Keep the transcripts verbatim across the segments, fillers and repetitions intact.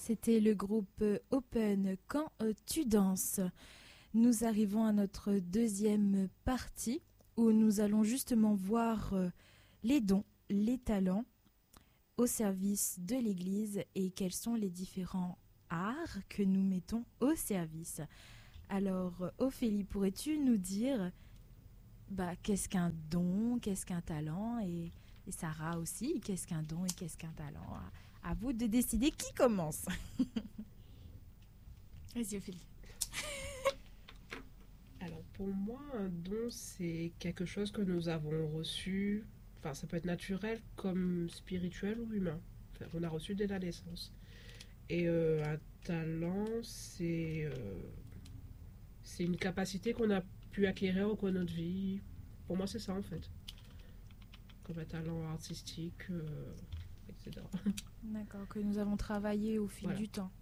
c'était le groupe Open Quand euh, tu danses. Nous arrivons à notre deuxième partie où nous allons justement voir euh, les dons, les talents au service de l'Église et quels sont les différents arts que nous mettons au service. Alors Ophélie, pourrais-tu nous dire bah, qu'est-ce qu'un don, qu'est-ce qu'un talent et, et Sarah aussi, qu'est-ce qu'un don et qu'est-ce qu'un talent? À, à vous de décider qui commence. Vas-y Ophélie. Alors pour moi, un don, c'est quelque chose que nous avons reçu, enfin ça peut être naturel comme spirituel ou humain. Enfin, on a reçu dès la naissance. Et euh, un talent, c'est, euh, c'est une capacité qu'on a pu acquérir au cours de notre vie. Pour moi, c'est ça en fait. Comme un talent artistique, euh, et cetera. D'accord, que nous avons travaillé au fil Voilà. du temps.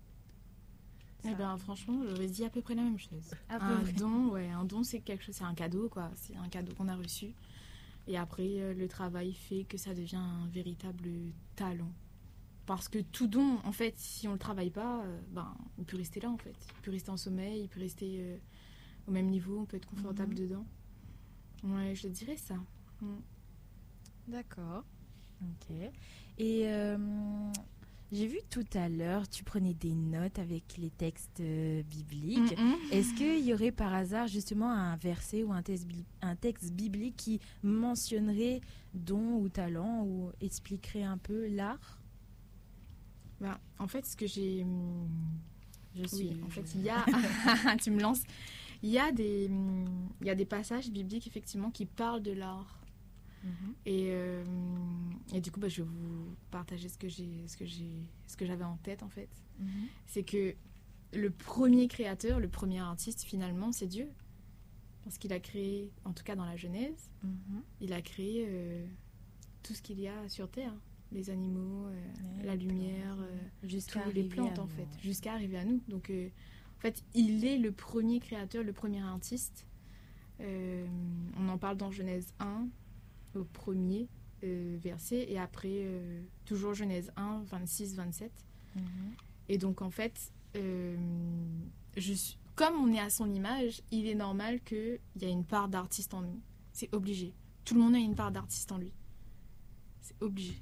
Eh ben franchement, j'aurais dit à peu près la même chose. À peu un près. don, ouais, un don c'est quelque chose, c'est un cadeau quoi, c'est un cadeau qu'on a reçu. Et après, euh, le travail fait que ça devient un véritable talent. Parce que tout don, en fait, si on le travaille pas, euh, ben, il peut rester là en fait. Il peut rester en sommeil, il peut rester euh, au même niveau, on peut être confortable Mhm. dedans. Ouais, je dirais ça. Mm. D'accord. Ok. Et euh, j'ai vu tout à l'heure, tu prenais des notes avec les textes euh, bibliques. Mm-mm. Est-ce qu'il y aurait par hasard justement un verset ou un texte, bi- un texte biblique qui mentionnerait don ou talent ou expliquerait un peu l'art? Ben, en fait, ce que j'ai... hum, Je Oui, en fait, il y a... tu me lances. Il y a des, hum, il y a des passages bibliques, effectivement, qui parlent de l'art. Mhm. Et, euh, et du coup, bah, je vais vous partager ce que j'ai, ce que j'ai, ce que j'avais en tête, en fait. Mhm. C'est que le premier créateur, le premier artiste, finalement, c'est Dieu. Parce qu'il a créé, en tout cas dans la Genèse, Mhm. il a créé euh, tout ce qu'il y a sur Terre. Les animaux, euh, Ouais, la les lumière, plantes, euh, jusqu'à tous les arriver plantes à en nous, fait, ouais. jusqu'à arriver à nous. Donc euh, en fait, il est le premier créateur, le premier artiste. Euh, on en parle dans Genèse un, au premier euh, verset, et après, euh, toujours Genèse un, vingt-six, vingt-sept. Mhm. Et donc en fait, euh, je suis- comme on est à son image, il est normal qu'il y ait une part d'artiste en nous. C'est obligé. Tout le monde a une part d'artiste en lui. C'est obligé.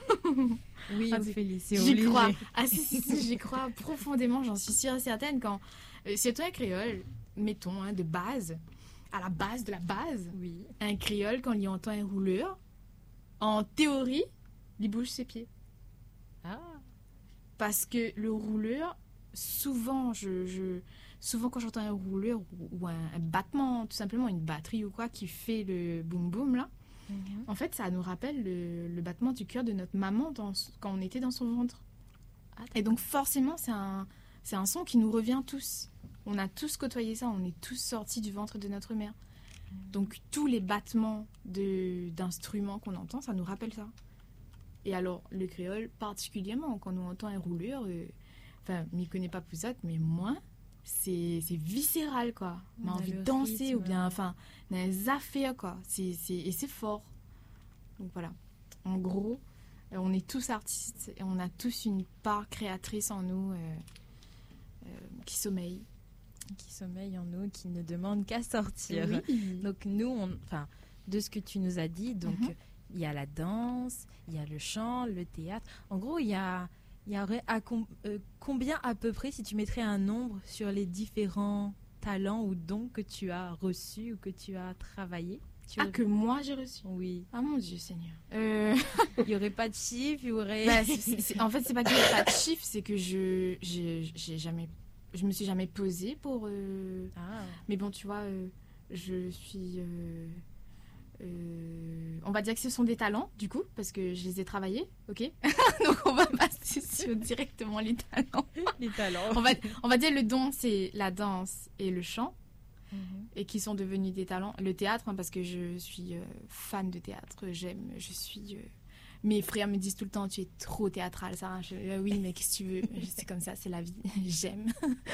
Oui, Ah, c'est- Ophélie, c'est J'y obligé. crois. Ah si, si, si, j'y crois profondément, j'en suis sûre et certaine. Quand euh, c'est toi un créole, mettons, hein, de base, à la base de la base, Oui. un créole, quand il entend un rouleur, en théorie, il bouge ses pieds. Ah. Parce que le rouleur, souvent, je, je, souvent quand j'entends un rouleur ou, ou un, un battement, tout simplement une batterie ou quoi, qui fait le boum boum là, Mhm. en fait, ça nous rappelle le, le battement du cœur de notre maman dans, quand on était dans son ventre. Ah, Et donc forcément, c'est un, c'est un son qui nous revient tous. On a tous côtoyé ça, on est tous sortis du ventre de notre mère. Donc tous les battements de, d'instruments qu'on entend, ça nous rappelle ça. Et alors, le créole, particulièrement, quand on entend un rouleur, euh, enfin, m'y connais pas plus autre, mais moi, c'est, c'est viscéral, quoi. On On a a envie de le danser, rythme. ou bien, enfin, on a des affaires, quoi. C'est, c'est, et c'est fort. Donc voilà. En gros, euh, on est tous artistes et on a tous une part créatrice en nous euh, euh, qui sommeille. Qui sommeille en nous, qui ne demande qu'à sortir. Oui. Donc nous, on, enfin, de ce que tu nous as dit, donc Mhm. il y a la danse, il y a le chant, le théâtre. En gros, il y a, il y aurait à com- euh, combien à peu près, si tu mettrais un nombre sur les différents talents ou dons que tu as reçus ou que tu as travaillé? Tu Ah, aurais- que moi j'ai reçu. Oui. Ah mon Dieu Seigneur. Euh... Il n'y aurait pas de chiffre, il y aurait... Bah, c'est- c'est- c'est- en fait, c'est pas qu'il n'y a pas de chiffre, c'est que je j'ai, j'ai jamais, je me suis jamais posée pour. euh, Ah, Mais bon, tu vois, euh, je suis. euh, euh, On va dire que ce sont des talents, du coup, parce que je les ai travaillés, ok. Donc on va passer sur directement les talents. les talents. On va, on va dire le don, c'est la danse et le chant, Mhm. et qui sont devenus des talents. Le théâtre, hein, parce que je suis euh, fan de théâtre, j'aime, je suis. euh, Mes frères me disent tout le temps, tu es trop théâtrale, Sarah. Je, euh, oui, mais qu'est-ce que tu veux? C'est comme ça, c'est la vie. J'aime.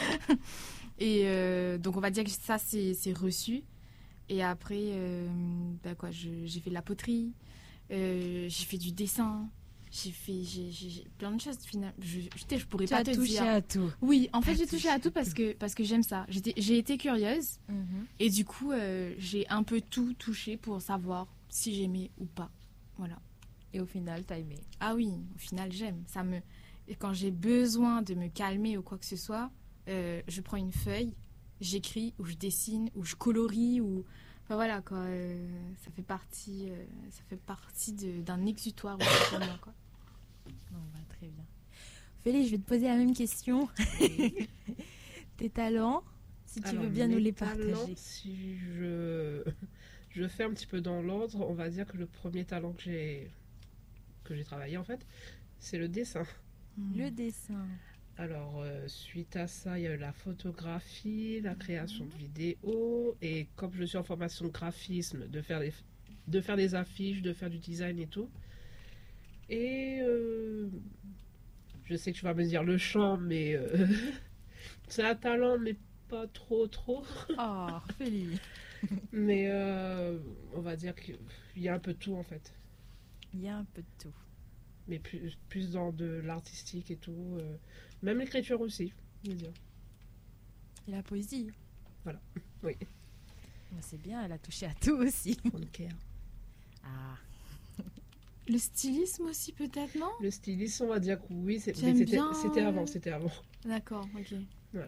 Et euh, donc, on va dire que ça, c'est, c'est reçu. Et après, euh, bah quoi, je- j'ai fait de la poterie, euh, j'ai fait du dessin, j'ai fait j'ai, j'ai, j'ai plein de choses finalement. Je, je, je pourrais Tu pas as te touché dire. à tout. Oui, en fait, T'as j'ai touché touché à à tout parce tout. que, parce que j'aime ça. J'étais, j'ai été curieuse Mhm. et du coup, euh, j'ai un peu tout touché pour savoir si j'aimais ou pas. Voilà. Et au final, t'as aimé. Ah oui, au final, j'aime. Ça me... Et quand j'ai besoin de me calmer ou quoi que ce soit, euh, je prends une feuille, j'écris ou je dessine ou je colorie ou... Enfin voilà, quoi. euh, ça fait partie, euh, ça fait partie de- d'un exutoire aussi pour moi, quoi. Bon, bah, très bien. Félix, je vais te poser la même question. Tes talents, si tu Alors, veux bien nous mes les talents, partager. si je... je fais un petit peu dans l'ordre, on va dire que le premier talent que j'ai que j'ai travaillé en fait, c'est le dessin. Le dessin. Alors, euh, suite à ça, il y a eu la photographie, la création de vidéos, et comme je suis en formation de graphisme, de faire des, de faire des affiches, de faire du design et tout. Et euh, je sais que tu vas me dire le chant, mais euh, c'est un talent, mais pas trop trop. Oh, Félix. Mais euh, on va dire qu'il y a un peu de tout en fait. Il y a un peu de tout. Mais plus, plus dans de l'artistique et tout. euh, Même l'écriture aussi, je veux dire. Et la poésie. Voilà, oui. Bah, c'est bien, elle a touché à tout aussi. Ok. Ah. Le stylisme aussi, peut-être, non? Le stylisme, on va dire que oui, c'est- J'aime mais c'était bien, c'était euh, avant, c'était avant. D'accord, ok. Voilà.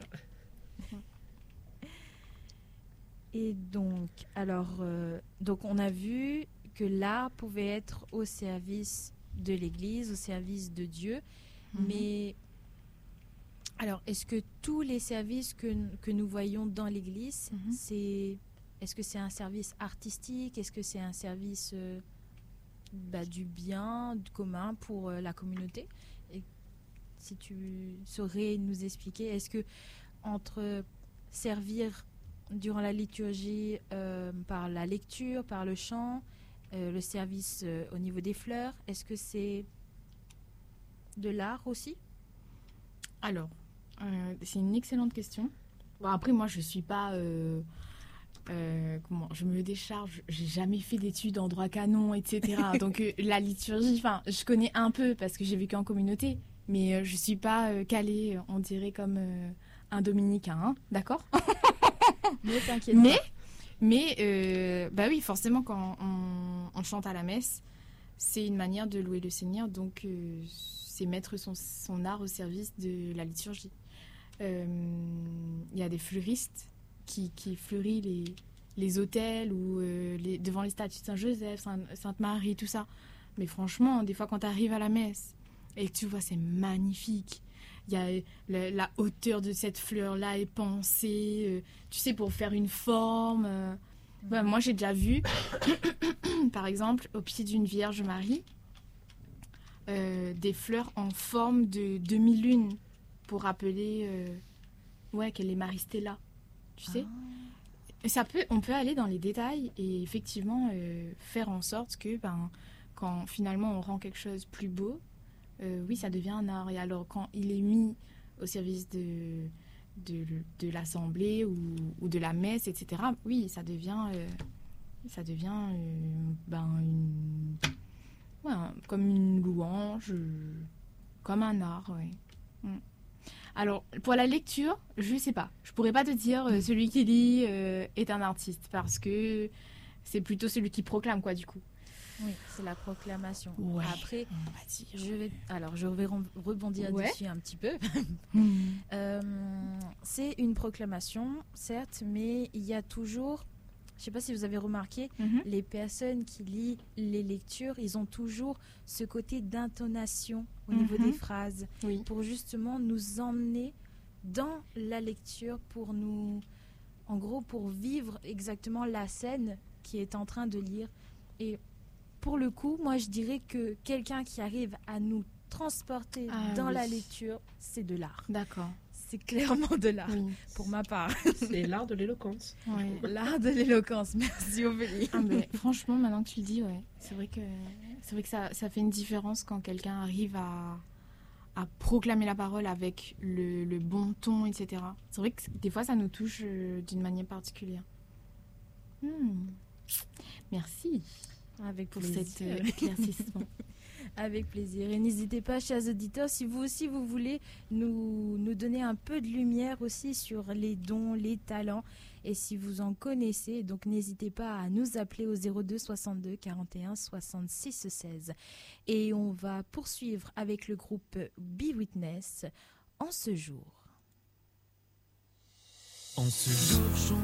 Et donc, alors, euh, donc on a vu que l'art pouvait être au service de l'Église, au service de Dieu. Mhm. Mais alors, est-ce que tous les services que, que nous voyons dans l'Église, Mhm. c'est, est-ce que c'est un service artistique? Est-ce que c'est un service euh, bah, du bien, du commun pour euh, la communauté? Et si tu saurais nous expliquer, est-ce que entre servir durant la liturgie euh, par la lecture, par le chant, euh, le service euh, au niveau des fleurs, est-ce que c'est de l'art aussi? Alors, euh, c'est une excellente question. Bon, après, moi, je suis pas... euh, euh, comment je me décharge, j'ai jamais fait d'études en droit canon, et cetera. Donc euh, la liturgie, enfin, je connais un peu parce que j'ai vécu en communauté, mais euh, je suis pas euh, calée, on dirait comme euh, un dominicain, hein, d'accord? Ne t'inquiète Mais, pas. mais euh, bah oui, forcément, quand on, on chante à la messe, c'est une manière de louer le Seigneur, donc euh, c'est mettre son, son art au service de la liturgie. Euh, Il y a des fleuristes qui, qui fleurissent les, les autels ou euh, les, devant les statues de Saint-Joseph, Saint- Sainte-Marie, tout ça. Mais franchement, des fois, quand tu arrives à la messe et que tu vois, c'est magnifique. Il y a la, la hauteur de cette fleur-là est pensée, euh, tu sais, pour faire une forme. euh. Ouais, moi, j'ai déjà vu, par exemple, au pied d'une Vierge Marie, euh, des fleurs en forme de demi-lune pour rappeler euh, ouais, qu'elle est Marie Stella, tu sais. Et ça peut, on peut aller dans les détails et effectivement euh, faire en sorte que ben, quand finalement on rend quelque chose plus beau, euh, oui, ça devient un art. Et alors quand il est mis au service de, de, de l'assemblée ou, ou de la messe, et cetera, oui, ça devient, euh, ça devient euh, ben, une, ouais, un- comme une louange, euh, comme un art, ouais. Mm. Alors, pour la lecture, je sais pas. Je pourrais pas te dire euh, celui qui lit euh, est un artiste parce que c'est plutôt celui qui proclame, quoi, du coup. Oui, c'est la proclamation. Ouais. Après, On va dire. je vais, alors je vais ren- rebondir Ouais. dessus un petit peu. Mhm. Euh, c'est une proclamation, certes, mais il y a toujours, je ne sais pas si vous avez remarqué, Mhm. les personnes qui lisent les lectures, ils ont toujours ce côté d'intonation au niveau Mhm. des phrases Oui. pour justement nous emmener dans la lecture, pour nous, en gros, pour vivre exactement la scène qui est en train de lire. Et pour le coup, moi, je dirais que quelqu'un qui arrive à nous transporter Ah dans oui. la lecture, c'est de l'art. D'accord. C'est clairement de l'art, Oui. pour ma part. C'est l'art de l'éloquence. Ouais. L'art de l'éloquence, merci Ophélie. Ah, mais franchement, maintenant que tu le dis, ouais, c'est vrai que c'est vrai que ça, ça fait une différence quand quelqu'un arrive à, à proclamer la parole avec le, le bon ton, et cetera. C'est vrai que des fois, ça nous touche euh, d'une manière particulière. Hmm. Merci Avec pour plaisir. cet euh, éclaircissement. Avec plaisir. Et n'hésitez pas, chers auditeurs, si vous aussi vous voulez nous, nous donner un peu de lumière aussi sur les dons, les talents, et si vous en connaissez, donc n'hésitez pas à nous appeler au zéro deux soixante-deux quarante et un soixante-six seize. Et on va poursuivre avec le groupe Be Witness en ce jour. En ce jour,